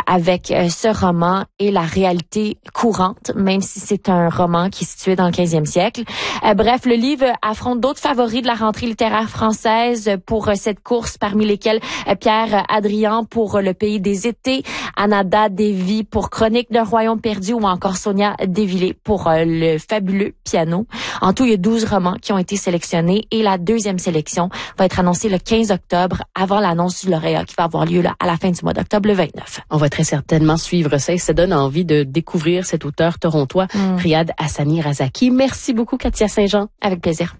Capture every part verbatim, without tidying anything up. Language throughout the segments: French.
avec euh, ce roman et la réalité courante, même si c'est un roman qui est situé dans le quinzième siècle. Euh, bref, le livre affronte d'autres favoris de la rentrée littéraire française pour euh, cette course, parmi lesquels euh, Pierre Adrian pour euh, Le Pays des Étés, Anada Devi pour Chronique d'un royaume perdu ou encore Sonia Devillé pour euh, Le fabuleux piano. En tout, il y a douze romans qui ont été sélectionnés et la deuxième sélection va être annoncée le quinze octobre avant l'annonce du lauréat qui va avoir lieu là, à la fin du mois d'octobre, le vingt-neuf. On va très certainement suivre ça et ça donne envie de découvrir cet auteur torontois, mm. Riyad Hassani Razaki. Merci beaucoup, Katia Saint-Jean. Avec plaisir.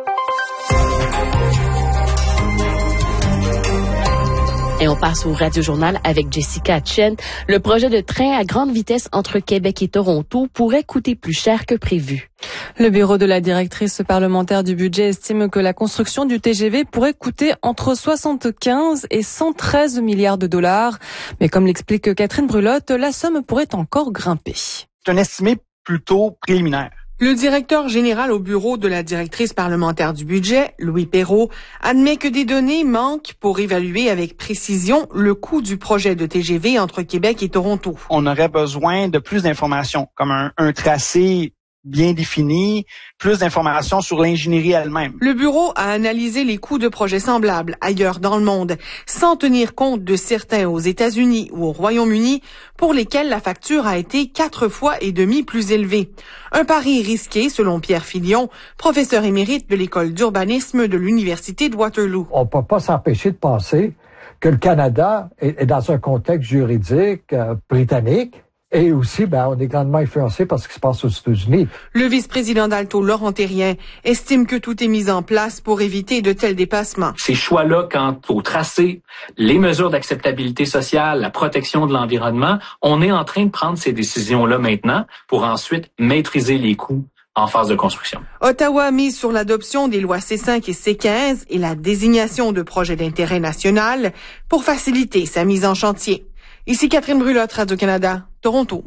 Et on passe au Radio-Journal avec Jessica Chen. Le projet de train à grande vitesse entre Québec et Toronto pourrait coûter plus cher que prévu. Le bureau de la directrice parlementaire du budget estime que la construction du T G V pourrait coûter entre soixante-quinze et cent treize milliards de dollars. Mais comme l'explique Catherine Brulotte, la somme pourrait encore grimper. C'est un estimé plutôt préliminaire. Le directeur général au bureau de la directrice parlementaire du budget, Louis Perrault, admet que des données manquent pour évaluer avec précision le coût du projet de T G V entre Québec et Toronto. On aurait besoin de plus d'informations, comme un, un tracé bien défini, plus d'informations sur l'ingénierie elle-même. Le bureau a analysé les coûts de projets semblables ailleurs dans le monde, sans tenir compte de certains aux États-Unis ou au Royaume-Uni, pour lesquels la facture a été quatre fois et demi plus élevée. Un pari risqué, selon Pierre Filion, professeur émérite de l'école d'urbanisme de l'Université de Waterloo. On ne peut pas s'empêcher de penser que le Canada est, est dans un contexte juridique euh, britannique. Et aussi, ben, on est grandement influencé par ce qui se passe aux États-Unis. Le vice-président d'Alto, Laurent Thérien, estime que tout est mis en place pour éviter de tels dépassements. Ces choix-là quant au tracé, les mesures d'acceptabilité sociale, la protection de l'environnement, on est en train de prendre ces décisions-là maintenant pour ensuite maîtriser les coûts en phase de construction. Ottawa mise sur l'adoption des lois C cinq et C quinze et la désignation de projets d'intérêt national pour faciliter sa mise en chantier. Ici Catherine Brulotte, Radio-Canada, Toronto.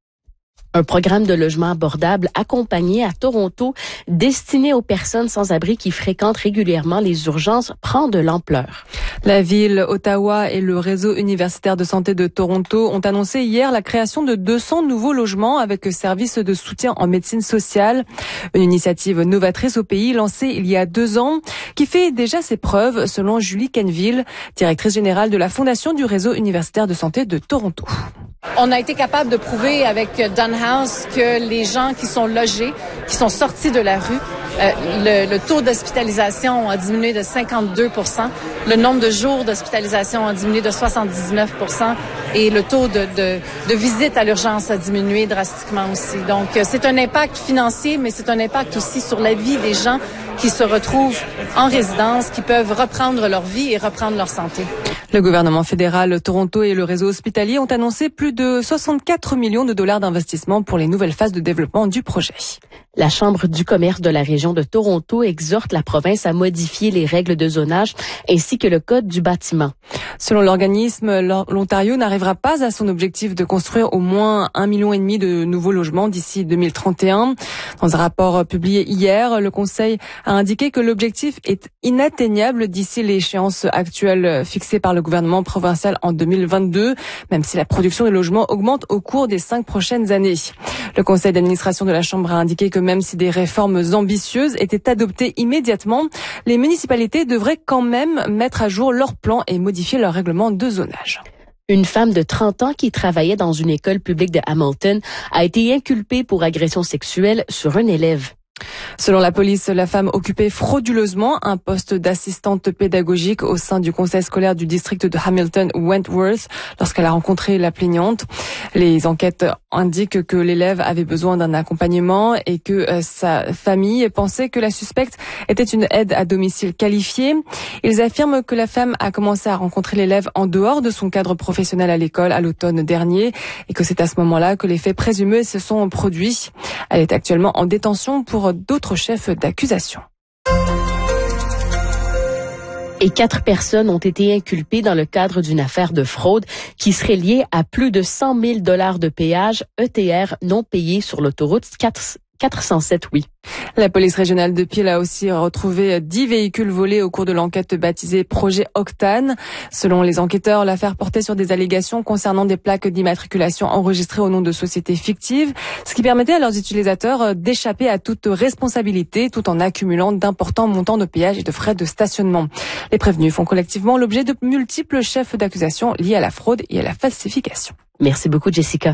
Un programme de logement abordable accompagné à Toronto destiné aux personnes sans abri qui fréquentent régulièrement les urgences prend de l'ampleur. La ville, Ottawa et le réseau universitaire de santé de Toronto ont annoncé hier la création de deux cents nouveaux logements avec services de soutien en médecine sociale. Une initiative novatrice au pays lancée il y a deux ans qui fait déjà ses preuves selon Julie Kenville, directrice générale de la Fondation du réseau universitaire de santé de Toronto. On a été capable de prouver avec Dunhouse que les gens qui sont logés, qui sont sortis de la rue, euh, le, le taux d'hospitalisation a diminué de cinquante-deux pour cent, le nombre de jours d'hospitalisation a diminué de soixante-dix-neuf pour cent et le taux de, de, de visite à l'urgence a diminué drastiquement aussi. Donc, c'est un impact financier, mais c'est un impact aussi sur la vie des gens qui se retrouvent en résidence, qui peuvent reprendre leur vie et reprendre leur santé. Le gouvernement fédéral, Toronto et le réseau hospitalier ont annoncé plus de soixante-quatre millions de dollars d'investissement pour les nouvelles phases de développement du projet. La Chambre du commerce de la région de Toronto exhorte la province à modifier les règles de zonage ainsi que le code du bâtiment. Selon l'organisme, l'Ontario n'arrivera pas à son objectif de construire au moins un million et demi de nouveaux logements d'ici deux mille trente et un. Dans un rapport publié hier, le Conseil a indiqué que l'objectif est inatteignable d'ici l'échéance actuelle fixée par le gouvernement provincial en deux mille vingt-deux, même si la production de logements augmente au cours des cinq prochaines années. Le Conseil d'administration de la Chambre a indiqué que même si des réformes ambitieuses étaient adoptées immédiatement, les municipalités devraient quand même mettre à jour leurs plans et modifier leur règlement de zonage. Une femme de trente ans qui travaillait dans une école publique de Hamilton a été inculpée pour agression sexuelle sur un élève. Selon la police, la femme occupait frauduleusement un poste d'assistante pédagogique au sein du conseil scolaire du district de Hamilton-Wentworth lorsqu'elle a rencontré la plaignante. Les enquêtes indiquent que l'élève avait besoin d'un accompagnement et que euh, sa famille pensait que la suspecte était une aide à domicile qualifiée. Ils affirment que la femme a commencé à rencontrer l'élève en dehors de son cadre professionnel à l'école à l'automne dernier et que c'est à ce moment-là que les faits présumés se sont produits. Elle est actuellement en détention pour d'autres chefs d'accusation. Et quatre personnes ont été inculpées dans le cadre d'une affaire de fraude qui serait liée à plus de cent mille dollars de péage E T R non payés sur l'autoroute quatre cent sept oui. La police régionale de Peel a aussi retrouvé dix véhicules volés au cours de l'enquête baptisée Projet Octane. Selon les enquêteurs, l'affaire portait sur des allégations concernant des plaques d'immatriculation enregistrées au nom de sociétés fictives, ce qui permettait à leurs utilisateurs d'échapper à toute responsabilité tout en accumulant d'importants montants de péage et de frais de stationnement. Les prévenus font collectivement l'objet de multiples chefs d'accusation liés à la fraude et à la falsification. Merci beaucoup, Jessica.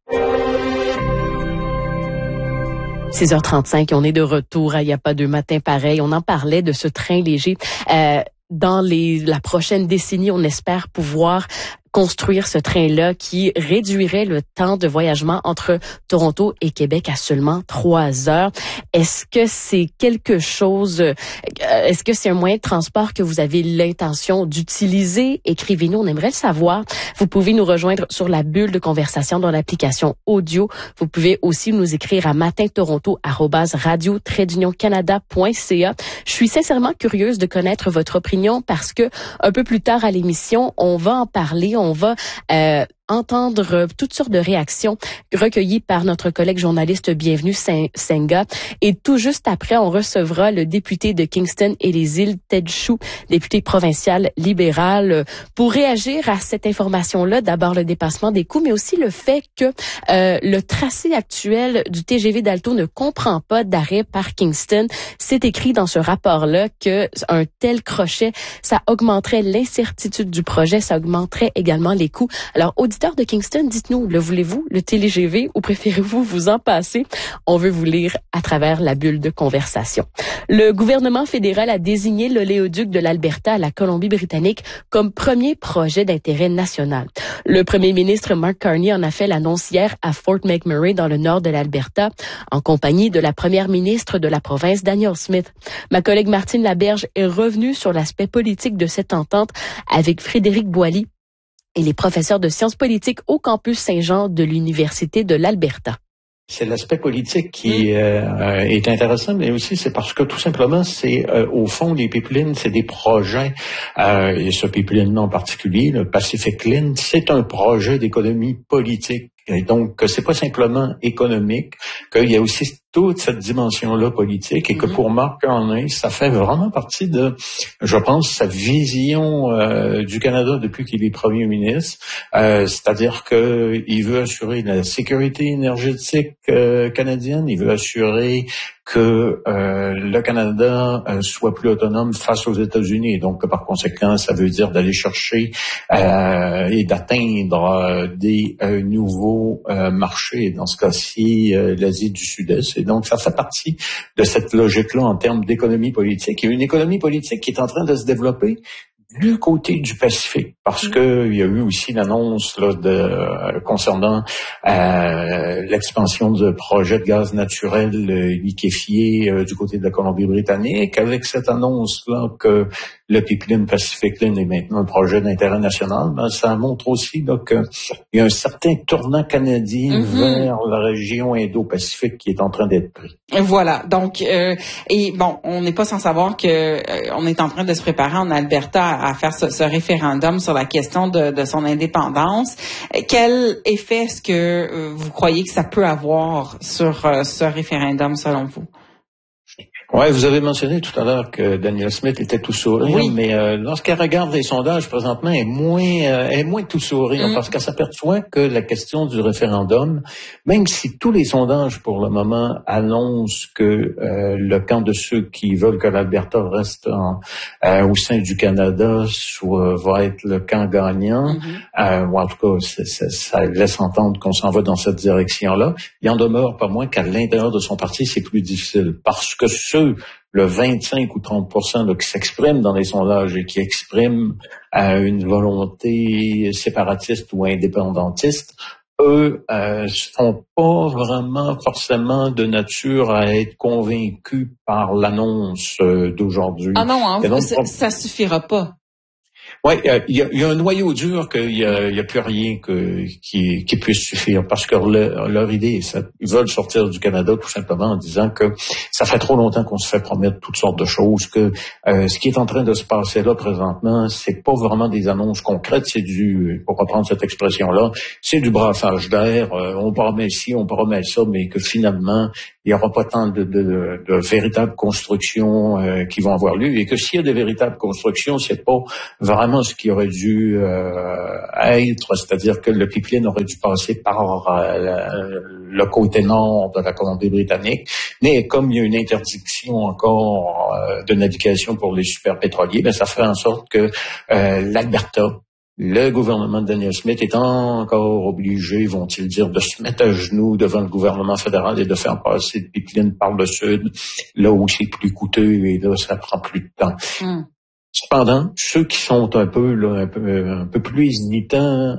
six heures trente-cinq, on est de retour à Il n'y a pas deux matins pareil. On en parlait de ce train léger. Euh, dans les, la prochaine décennie, on espère pouvoir construire ce train-là qui réduirait le temps de voyagement entre Toronto et Québec à seulement trois heures. Est-ce que c'est quelque chose, euh, est-ce que c'est un moyen de transport que vous avez l'intention d'utiliser? Écrivez-nous, on aimerait le savoir. Vous pouvez nous rejoindre sur la bulle de conversation dans l'application audio. Vous pouvez aussi nous écrire à matintoronto arobase radio trait d'union canada point c a. Je suis sincèrement curieuse de connaître votre opinion parce que un peu plus tard à l'émission, on va en parler. On va euh, entendre toutes sortes de réactions recueillies par notre collègue journaliste Bienvenue Senga. Et tout juste après, on recevra le député de Kingston et les îles, Ted Chou, député provincial libéral, pour réagir à cette information-là. D'abord, le dépassement des coûts, mais aussi le fait que euh, le tracé actuel du T G V d'Alto ne comprend pas d'arrêt par Kingston. C'est écrit dans ce rapport-là que un tel crochet, ça augmenterait l'incertitude du projet, ça augmenterait également les coûts. Alors, auditeurs de Kingston, dites-nous, le voulez-vous, le T G V, ou préférez-vous vous en passer? On veut vous lire à travers la bulle de conversation. Le gouvernement fédéral a désigné l'oléoduc de l'Alberta à la Colombie-Britannique comme premier projet d'intérêt national. Le premier ministre Mark Carney en a fait l'annonce hier à Fort McMurray dans le nord de l'Alberta, en compagnie de la première ministre de la province, Danielle Smith. Ma collègue Martine Laberge est revenue sur l'aspect politique de cette entente avec Frédéric Boily et les professeurs de sciences politiques au campus Saint-Jean de l'Université de l'Alberta. C'est l'aspect politique qui euh, est intéressant, mais aussi c'est parce que tout simplement, c'est euh, au fond, les pipelines, c'est des projets, euh, et ce pipeline en particulier, le Pacific Line, c'est un projet d'économie politique. Et donc, c'est pas simplement économique, qu'il y a aussi toute cette dimension-là politique et que pour Mark Carney, ça fait vraiment partie de, je pense, sa vision euh, du Canada depuis qu'il est premier ministre. Euh, c'est-à-dire que il veut assurer la sécurité énergétique euh, canadienne, il veut assurer que euh, le Canada euh, soit plus autonome face aux États-Unis. Et donc, par conséquent, ça veut dire d'aller chercher euh, et d'atteindre euh, des euh, nouveaux euh, marchés, dans ce cas-ci, euh, l'Asie du Sud-Est. Et donc, ça fait partie de cette logique-là en termes d'économie politique. Il y a une économie politique qui est en train de se développer du côté du Pacifique, parce que il y a eu aussi l'annonce là de euh, concernant euh, l'expansion de projets de gaz naturel euh, liquéfié euh, du côté de la Colombie-Britannique, avec cette annonce là que le pipeline Pacific Line est maintenant un projet d'intérêt national. Ben, ça montre aussi là qu'il y a un certain tournant canadien mm-hmm. vers la région Indo-Pacifique qui est en train d'être pris. Voilà. Donc, euh, et bon, on n'est pas sans savoir que euh, on est en train de se préparer en Alberta à faire ce, ce référendum sur la question de, de son indépendance. Quel effet est-ce que euh, vous croyez que ça peut avoir sur euh, ce référendum selon vous? Oui, vous avez mentionné tout à l'heure que Danielle Smith était tout sourire, oui. mais euh, lorsqu'elle regarde les sondages présentement, elle est moins, euh, elle est moins tout sourire mm. parce qu'elle s'aperçoit que la question du référendum, même si tous les sondages pour le moment annoncent que euh, le camp de ceux qui veulent que l'Alberta reste en, euh, au sein du Canada soit va être le camp gagnant, mm-hmm. euh, ou en tout cas c'est, c'est, ça laisse entendre qu'on s'en va dans cette direction-là, il en demeure pas moins qu'à l'intérieur de son parti c'est plus difficile parce que ceux le vingt-cinq ou trente pour cent là, qui s'expriment dans les sondages et qui expriment euh, une volonté séparatiste ou indépendantiste, eux euh, sont pas vraiment forcément de nature à être convaincus par l'annonce euh, d'aujourd'hui. Ah non, hein, donc, ça, ça suffira pas. Oui, il y, y a un noyau dur qu'il y a, y a plus rien que, qui, qui puisse suffire parce que leur, leur idée, ça, ils veulent sortir du Canada tout simplement en disant que ça fait trop longtemps qu'on se fait promettre toutes sortes de choses, que euh, ce qui est en train de se passer là présentement, c'est pas vraiment des annonces concrètes, c'est du, pour reprendre cette expression-là, c'est du brassage d'air. Euh, on promet ci, on promet ça, mais que finalement il n'y aura pas tant de, de, de, de véritables constructions euh, qui vont avoir lieu, et que s'il y a de véritables constructions, c'est pas vraiment ce qui aurait dû euh, être, c'est-à-dire que le pipeline aurait dû passer par euh, le côté nord de la Colombie-Britannique, mais comme il y a une interdiction encore euh, de navigation pour les superpétroliers, ben ça fait en sorte que euh, l'Alberta, le gouvernement de Daniel Smith est encore obligé, vont-ils dire, de se mettre à genoux devant le gouvernement fédéral et de faire passer le pipeline par le sud, là où c'est plus coûteux et là, ça prend plus de temps. Mm. Cependant, ceux qui sont un peu, là, un peu, un peu plus hésitants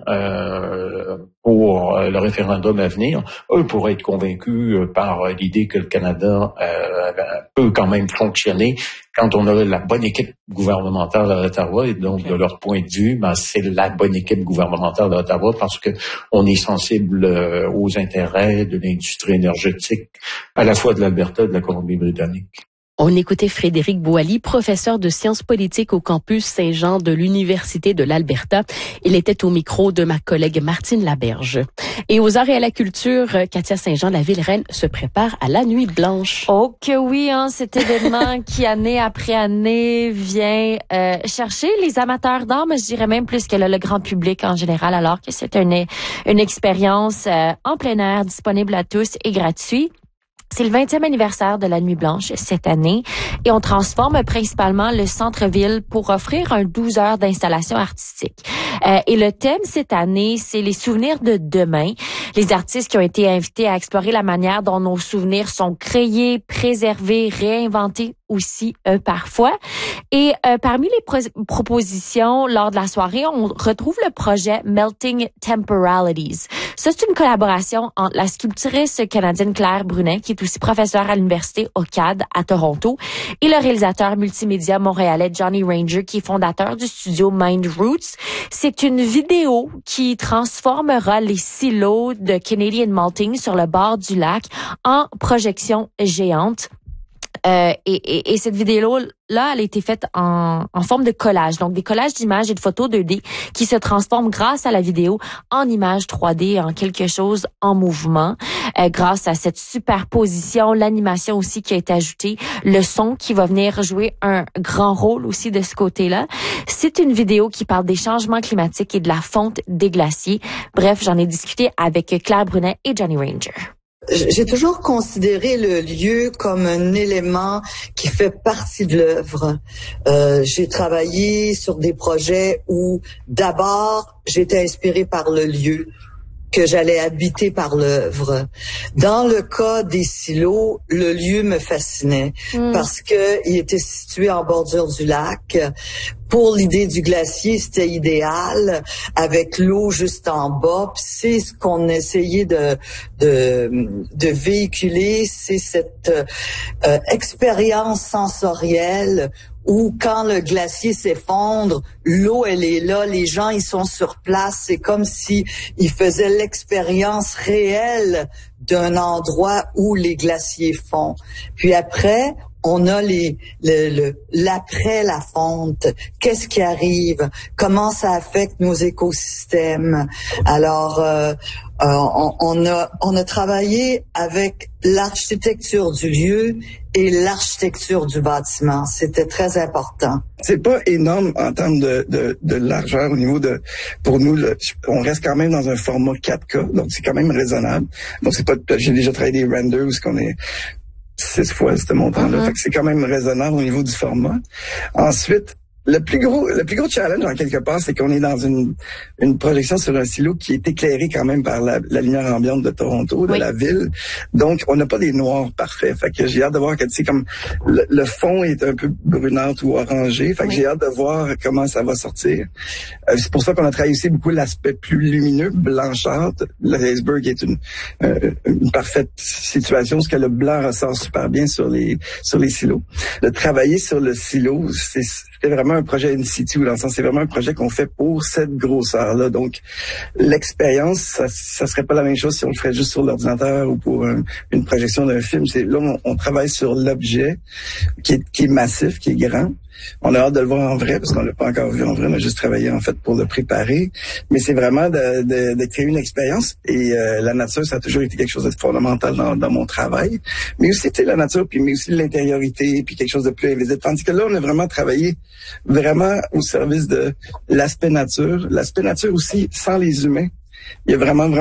euh, pour le référendum à venir, eux pourraient être convaincus par l'idée que le Canada euh, peut quand même fonctionner quand on a la bonne équipe gouvernementale à Ottawa. Et donc, de leur point de vue, ben, c'est la bonne équipe gouvernementale à Ottawa parce que on est sensible aux intérêts de l'industrie énergétique, à la fois de l'Alberta et de la Colombie-Britannique. On écoutait Frédéric Boily, professeur de sciences politiques au campus Saint-Jean de l'Université de l'Alberta. Il était au micro de ma collègue Martine Laberge. Et aux arts et à la culture, Katia Saint-Jean, la ville-reine, se prépare à la Nuit blanche. Oh que oui, hein, cet événement qui, année après année, vient euh, chercher les amateurs d'art, mais je dirais même plus que le, le grand public en général, alors que c'est une, une expérience euh, en plein air, disponible à tous et gratuit. C'est le vingtième anniversaire de la Nuit blanche cette année et on transforme principalement le centre-ville pour offrir un douze heures d'installation artistique. Euh, et le thème cette année, c'est les souvenirs de demain. Les artistes qui ont été invités à explorer la manière dont nos souvenirs sont créés, préservés, réinventés aussi euh, parfois. Et euh, parmi les pro- propositions lors de la soirée, on retrouve le projet Melting Temporalities. Ça, c'est une collaboration entre la sculptrice canadienne Claire Brunet, qui est aussi professeure à l'université O C A D à Toronto, et le réalisateur multimédia montréalais Johnny Ranger, qui est fondateur du studio Mind Roots. C'est une vidéo qui transformera les silos de Canadian Malting sur le bord du lac en projection géante. Euh, et, et, et cette vidéo-là, elle a été faite en, en forme de collage. Donc, des collages d'images et de photos deux D qui se transforment grâce à la vidéo en images trois D, en quelque chose en mouvement. Euh, grâce à cette superposition, l'animation aussi qui a été ajoutée, le son qui va venir jouer un grand rôle aussi de ce côté-là. C'est une vidéo qui parle des changements climatiques et de la fonte des glaciers. Bref, j'en ai discuté avec Claire Brunet et Johnny Ranger. J'ai toujours considéré le lieu comme un élément qui fait partie de l'œuvre. Euh, j'ai travaillé sur des projets où d'abord j'étais inspirée par le lieu, que j'allais habiter par l'œuvre. Dans le cas des silos, le lieu me fascinait mmh. parce que il était situé en bordure du lac. Pour l'idée du glacier, c'était idéal, avec l'eau juste en bas. Puis c'est ce qu'on essayait de de, de véhiculer, c'est cette euh, expérience sensorielle où quand le glacier s'effondre, l'eau elle est là, les gens ils sont sur place, c'est comme si ils faisaient l'expérience réelle d'un endroit où les glaciers fondent. Puis après, on a les le, le l'après la fonte. Qu'est-ce qui arrive? Comment ça affecte nos écosystèmes? Alors, euh, euh, on, on a on a travaillé avec l'architecture du lieu et l'architecture du bâtiment. C'était très important. C'est pas énorme en termes de, de, de largeur au niveau de, pour nous, le, on reste quand même dans un format quatre K, donc c'est quand même raisonnable. Donc c'est pas, j'ai déjà travaillé des renders où ce qu'on est six fois ce montant-là. Uh-huh. Fait que c'est quand même raisonnable au niveau du format. Ensuite, le plus gros, le plus gros challenge en quelque part, c'est qu'on est dans une, une projection sur un silo qui est éclairé quand même par la, la lumière ambiante de Toronto, de oui. la ville. Donc, on n'a pas des noirs parfaits. Fait que j'ai hâte de voir que, tu sais, comme le, le fond est un peu brunâtre ou orangé. Fait que oui. j'ai hâte de voir comment ça va sortir. Euh, c'est pour ça qu'on a travaillé aussi beaucoup l'aspect plus lumineux, blanchâtre. Le iceberg est une, euh, une parfaite situation parce que le blanc ressort super bien sur les, sur les silos. De travailler sur le silo, c'est, c'est vraiment un projet in situ, dans le sens, c'est vraiment un projet qu'on fait pour cette grosseur-là. Donc, l'expérience, ça, ça serait pas la même chose si on le ferait juste sur l'ordinateur ou pour un, une projection d'un film. C'est là, on, on travaille sur l'objet qui est, qui est massif, qui est grand. On a hâte de le voir en vrai parce qu'on l'a pas encore vu en vrai. On a juste travaillé en fait pour le préparer. Mais c'est vraiment de, de, de créer une expérience. Et euh, la nature, ça a toujours été quelque chose de fondamental dans, dans mon travail. Mais aussi, tu sais, la nature, puis mais aussi l'intériorité, puis quelque chose de plus invisible. Tandis que là, on a vraiment travaillé vraiment au service de l'aspect nature. L'aspect nature aussi, sans les humains. Il y a vraiment, vraiment